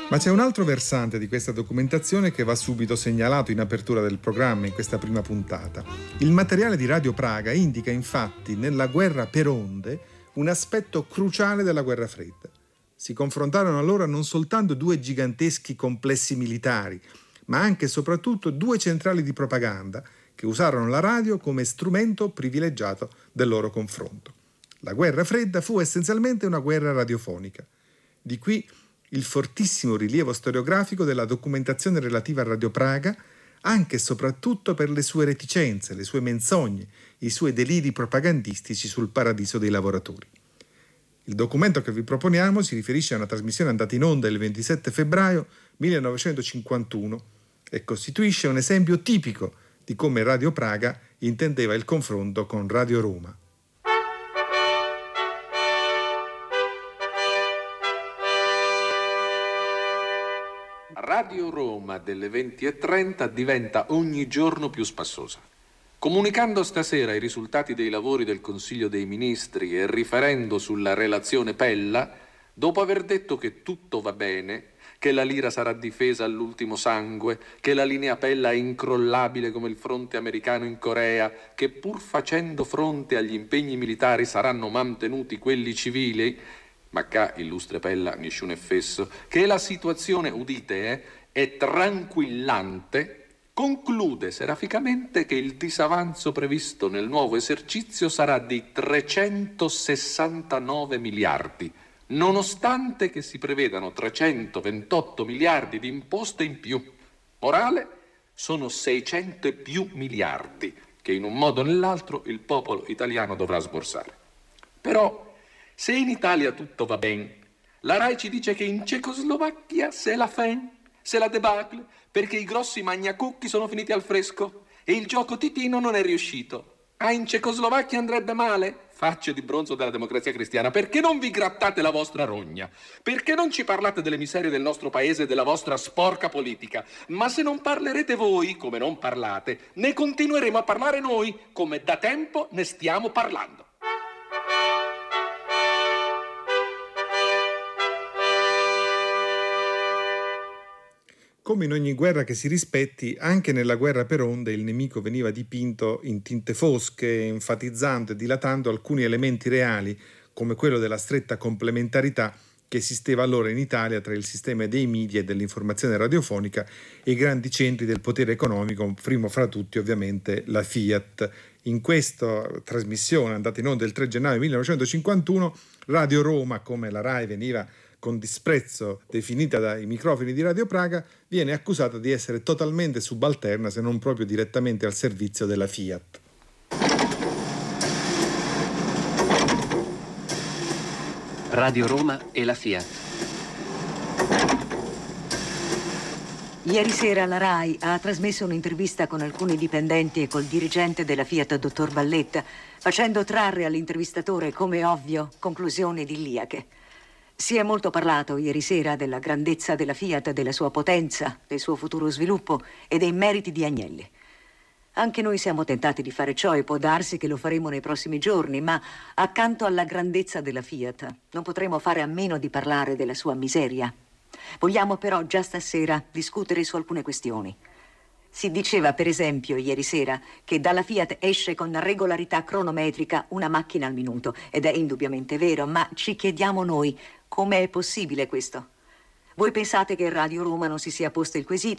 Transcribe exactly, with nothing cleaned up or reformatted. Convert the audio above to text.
Ma c'è un altro versante di questa documentazione che va subito segnalato in apertura del programma in questa prima puntata. Il materiale di Radio Praga indica infatti nella guerra per onde un aspetto cruciale della guerra fredda. Si confrontarono allora non soltanto due giganteschi complessi militari, ma anche e soprattutto due centrali di propaganda che usarono la radio come strumento privilegiato del loro confronto. La guerra fredda fu essenzialmente una guerra radiofonica. Di qui il fortissimo rilievo storiografico della documentazione relativa a Radio Praga, anche e soprattutto per le sue reticenze, le sue menzogne, i suoi deliri propagandistici sul paradiso dei lavoratori. Il documento che vi proponiamo si riferisce a una trasmissione andata in onda il ventisette febbraio millenovecentocinquantuno e costituisce un esempio tipico di come Radio Praga intendeva il confronto con Radio Roma. Radio Roma delle venti e trenta diventa ogni giorno più spassosa. Comunicando stasera i risultati dei lavori del Consiglio dei Ministri e riferendo sulla relazione Pella, dopo aver detto che tutto va bene, che la lira sarà difesa all'ultimo sangue, che la linea Pella è incrollabile come il fronte americano in Corea, che pur facendo fronte agli impegni militari saranno mantenuti quelli civili, ma qua illustre Pella nessun è fesso, che la situazione, udite, eh, è tranquillante, conclude seraficamente che il disavanzo previsto nel nuovo esercizio sarà di trecentosessantanove miliardi, nonostante che si prevedano trecentoventotto miliardi di imposte in più. Morale, sono seicento e più miliardi che in un modo o nell'altro il popolo italiano dovrà sborsare. Però, se in Italia tutto va bene, la RAI ci dice che in Cecoslovacchia c'est la fin, c'est la debacle, perché i grossi magnacucchi sono finiti al fresco e il gioco titino non è riuscito. Ah, in Cecoslovacchia andrebbe male? Facce di bronzo della Democrazia Cristiana, perché non vi grattate la vostra rogna? Perché non ci parlate delle miserie del nostro paese e della vostra sporca politica? Ma se non parlerete voi, come non parlate, ne continueremo a parlare noi, come da tempo ne stiamo parlando. Come in ogni guerra che si rispetti, anche nella guerra per onde il nemico veniva dipinto in tinte fosche, enfatizzando e dilatando alcuni elementi reali, come quello della stretta complementarità che esisteva allora in Italia tra il sistema dei media e dell'informazione radiofonica e i grandi centri del potere economico, primo fra tutti ovviamente la Fiat. In questa trasmissione, andata in onda il tre gennaio millenovecentocinquantuno, Radio Roma, come la RAI veniva con disprezzo definita dai microfoni di Radio Praga, viene accusata di essere totalmente subalterna, se non proprio direttamente al servizio della Fiat. Radio Roma e la Fiat. Ieri sera la RAI ha trasmesso un'intervista con alcuni dipendenti e col dirigente della Fiat, dottor Balletta, facendo trarre all'intervistatore, come ovvio, conclusioni idilliache. Si è molto parlato ieri sera della grandezza della Fiat, della sua potenza, del suo futuro sviluppo e dei meriti di Agnelli. Anche noi siamo tentati di fare ciò e può darsi che lo faremo nei prossimi giorni, ma accanto alla grandezza della Fiat non potremo fare a meno di parlare della sua miseria. Vogliamo però già stasera discutere su alcune questioni. Si diceva per esempio ieri sera che dalla Fiat esce con regolarità cronometrica una macchina al minuto, ed è indubbiamente vero, ma ci chiediamo noi come è possibile questo? Voi pensate che Radio Roma non si sia posto il quesito?